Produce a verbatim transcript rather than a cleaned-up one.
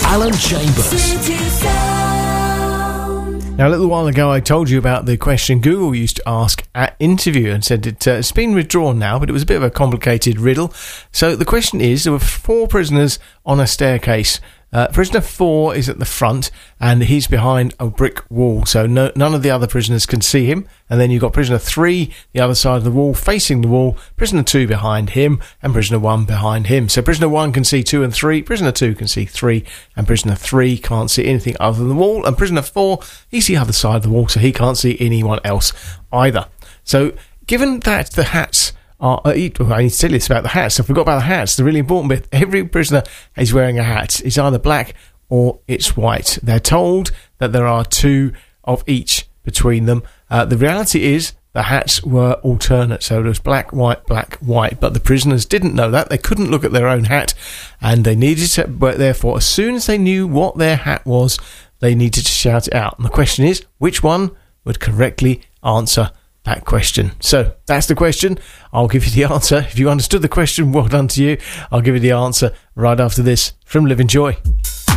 Alan Chambers. Now, a little while ago, I told you about the question Google used to ask at interview and said it, uh, it's been withdrawn now, but it was a bit of a complicated riddle. So the question is, there were four prisoners on a staircase. Uh, prisoner four is at the front, and he's behind a brick wall, so no, none of the other prisoners can see him. And then you've got prisoner three, the other side of the wall, facing the wall, prisoner two behind him, and prisoner one behind him. So prisoner one can see two and three, prisoner two can see three, and prisoner three can't see anything other than the wall, and prisoner four, he's the other side of the wall, so he can't see anyone else either. So, given that the hats are... Uh, well, I need to tell you this about the hats. I forgot about the hats. The really important bit. Every prisoner is wearing a hat. It's either black or it's white. They're told that there are two of each between them. Uh, the reality is the hats were alternate. So there was black, white, black, white. But the prisoners didn't know that. They couldn't look at their own hat. And they needed to... But therefore, as soon as they knew what their hat was, they needed to shout it out. And the question is, which one would correctly answer that question? So that's the question. I'll give you the answer. If you understood the question, well done to you. I'll give you the answer right after this from Live and Joy.